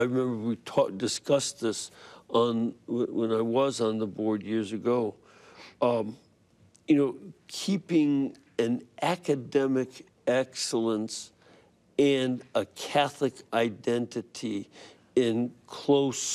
I remember we discussed this when I was on the board years ago. You know, keeping an academic excellence and a Catholic identity in close